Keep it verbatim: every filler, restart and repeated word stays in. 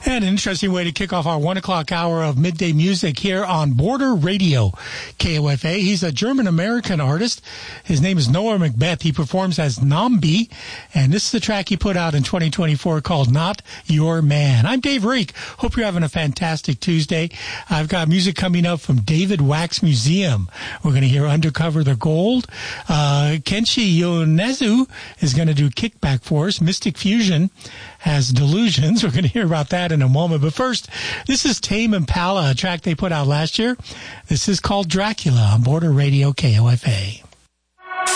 And an interesting way to kick off our one o'clock hour of midday music here on Border Radio, K O F A. He's a German-American artist. His name is Noah Macbeth. He performs as Nambi, and this is the track he put out in twenty twenty-four called Not Your Man. I'm Dave Reek. Hope you're having a fantastic Tuesday. I've got music coming up from David Wax Museum. We're going to hear Undercover the Gold. Uh, Kenshi Yonezu is going to do Kickback for us. Mystic Fusion has Delusions. We're going to hear about that in a moment. But first, this is Tame Impala, a track they put out last year. This is called Dracula on Border Radio K O F A.